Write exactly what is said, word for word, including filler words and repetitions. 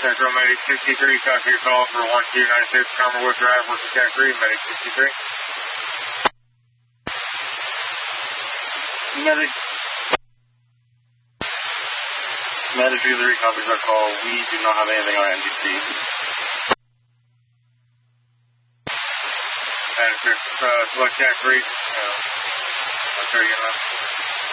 Central Medic sixty-three, copy your call for one two nine six, Commerwood Drive, working Jack three, Medic sixty-three. Medic. Medic three, copies our call. We do not have anything on N B C. And uh, select Jack three. Uh, I'll try again now.